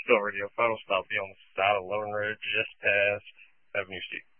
Still Radio. Final stop be on the side of Lone Road, just past Avenue C.